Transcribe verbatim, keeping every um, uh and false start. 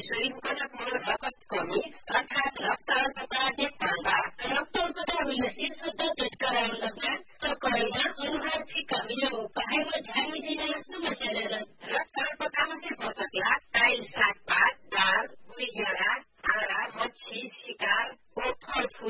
शरीरको रगत कमी अर्थात रक्त अल्पता देखभालमा रक्त अल्पता हुने शुद्ध पेट गराउन चक्करैना अनुहार फिका हुने उपायमा ध्यान दिन समस्या